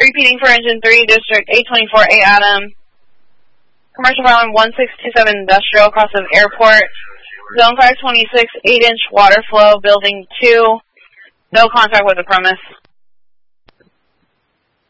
Repeating for engine 3, District 824, 8 Adam. Commercial problem 1627 Industrial, across of Airport. Zone 526, 8-inch water flow, Building 2. No contact with the premise.